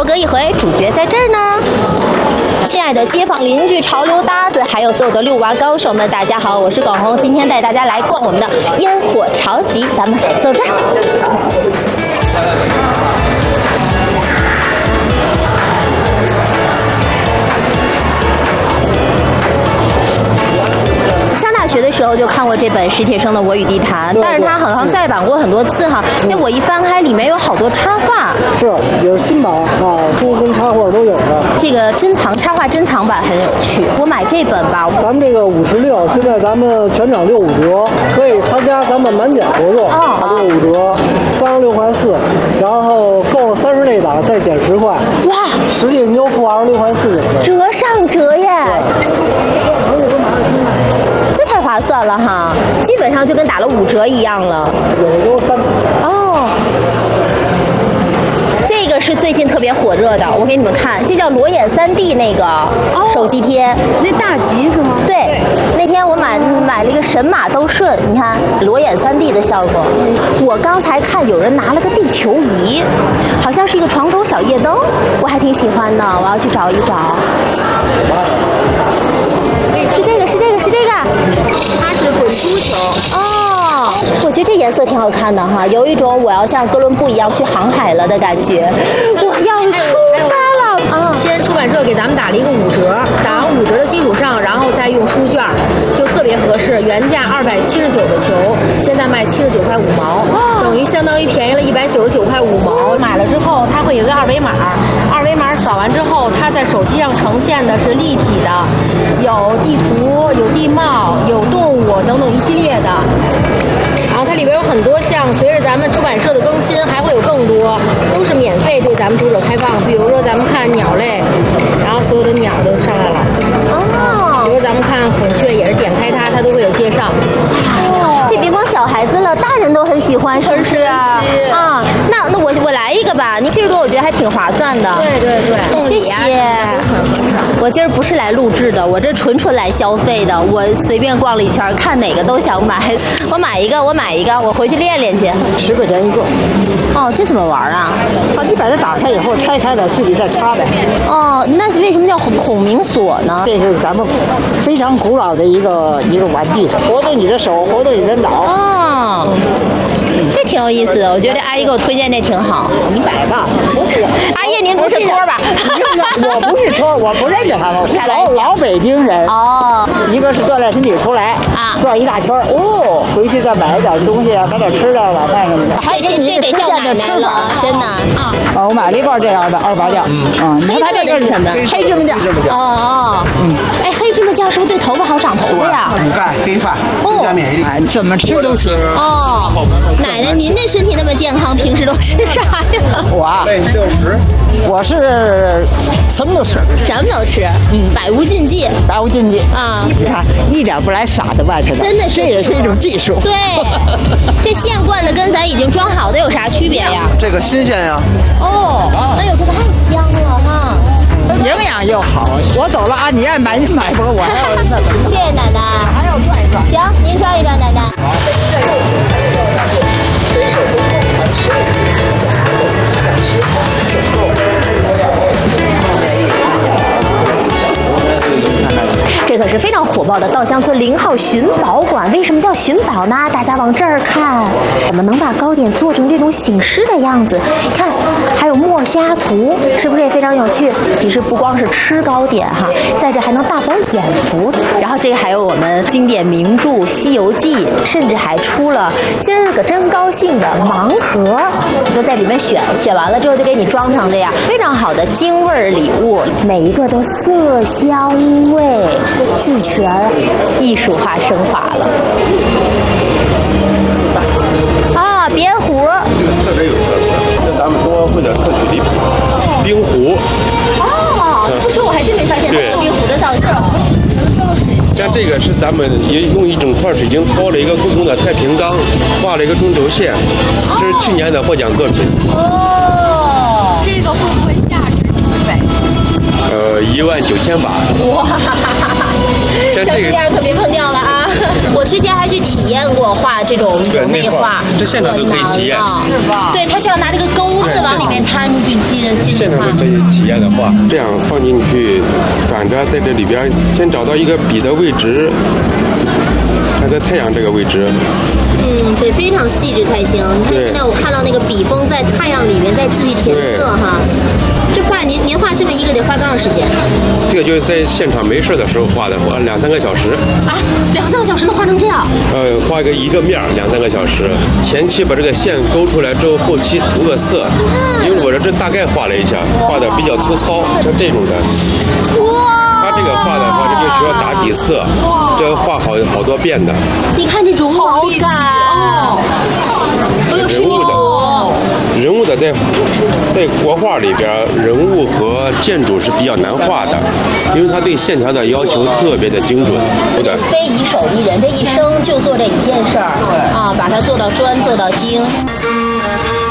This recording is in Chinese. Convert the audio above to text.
隔一回，主角在这儿呢。亲爱的街坊邻居、潮流搭子，还有所有的遛娃高手们，大家好，我是耿红，今天带大家来逛我们的烟火潮集，咱们走着。上大学的时候就看过这本史铁生的《我与地坛》，但是它好像再版过很多次哈。因为我一翻开，里面有好多插画， 是有新版啊，书跟插画都有的。 这个珍藏插画珍藏版很有趣，我买这本吧。 咱们这个56，现在咱们全场65折，可以参加咱们满减活动，65折，36块4，然后购30内档再减10块。哇，实际你就付26块4， 折上折耶！这太划算了哈，基本上就跟打了5折一样了。 有的都3折。 哦。这个是最近特别火热的，我给你们看，这叫裸眼3D 那个手机贴， 那大吉是吗？ 对，那天我买了一个神马都顺，你看裸眼3D 的效果。我刚才看有人拿了个地球仪，好像是一个床头小夜灯，我还挺喜欢的，我要去找一找。是这个，它是滚珠球哦。我觉得这颜色挺好看的哈，有一种我要像哥伦布一样去航海了的感觉。我要出发了啊！ 先出版社给咱们打了一个5折，打完5折的基础上，然后再用书券，就特别合适。原价279的球，现在卖79块5毛，等于相当于便宜了199块5毛。买了之后，它会有个2维码，扫完之后，它在手机上呈现的是立体的，有地图、有地貌、有动物等等一系列的。然后它里边有很多项，随着咱们出版社的更新，还会有更多，都是免费对咱们读者开放。比如说咱们看鸟类，然后所有的鸟都上来了。哦。比如咱们看孔雀，也是点开它都会有介绍。 哦，这别光小孩子了，大人都很喜欢，是不是啊？啊，那我来一个吧，你70多我觉得还挺划算的。 对， 谢谢。我今儿不是来录制的，我这纯来消费的。我随便逛了一圈，看哪个都想买。我买一个，我回去练练去。 10块钱一个。 哦，这怎么玩啊？ 你把它打开以后拆开了，自己再插呗。 哦，那为什么叫孔明锁呢？ 这是咱们非常古老的一个玩具，活动你的手，活动你的脑。 哦。这挺有意思的，我觉得这阿姨给我推荐这挺好。 你买吧，不是阿姨，您不是托吧？ 我不是托，我不认识他们，我是老北京人。哦，一个是锻炼身体出来啊，转一大圈哦，回去再买点东西啊，买点吃的了，卖给你。 还给你得叫奶奶了，真的啊。 我买了一罐这样的28酱。 黑芝麻酱是什么？ 黑芝麻酱。 哦。哎，黑芝麻酱是不是对头发好长头发呀？ 补钙、黑发、增加免疫力， 怎么吃都行。 哦。奶奶，您这身体那么健康，平时都吃啥呀？ 我啊，60，我是什么都吃， 百无禁忌啊！ 你看一点不来撒的外头的， 真的是， 这也是一种技术。 对，这现灌的跟咱已经装好的有啥区别呀？ 这个新鲜呀！ 哦，哎呦，这太香了哈！ 营养又好。我走了啊，你爱买你买吧，我还要那个。 谢谢奶奶， 还要转一转。 行，您转一转，奶奶。这可是非常火爆的稻香村0号寻宝馆。为什么叫寻宝呢？大家往这儿看，我们能把糕点做成这种醒狮的样子。看，还有墨虾图，是不是也非常有趣？其实不光是吃糕点哈，在这还能大饱眼福。然后这个还有我们经典名著《西游记》，甚至还出了今儿个真高兴的盲盒，你就在里面选完了之后就给你装成这样，非常好的京味礼物，每一个都色香味俱全，艺术化升华了。啊，别壶特别有特色，这咱们冬奥会的特许礼品，冰壶。 哦，不说我还真没发现它有冰壶的造型。 像这个是咱们也用一整块水晶掏了一个故宫的太平缸，画了一个中轴线，这是去年的获奖作品。 哦， 这个会不会价值几百 ？19000把。 哇！小心点可别碰掉了啊！我之前还去体验过画这种内画， 这现场都可以体验， 是吧？对，他需要拿这个钩子往里面摊出去进现场的话， 可以体验的话，这样放进去，反着在这里边先找到一个笔的位置，看在太阳这个位置。 对，非常细致才行。你看现在我看到那个笔锋在太阳里面在继续填色哈。这画您画这么一个得花多长时间？ 这个就是在现场没事的时候画的，画2-3个小时。 啊，2-3个小时能画成这样？ 画一个面2-3个小时，前期把这个线勾出来之后，后期涂个色。因为我这大概画了一下，画的比较粗糙，像这种的。他这个画的话，这就需要打底色，这要画好多遍的。 你看这绒毛感哦， 人物的在国画里边，人物和建筑是比较难画的，因为他对线条的要求特别的精准。 非一手一人，这一生就做这一件事儿，啊，把它做到专，做到精。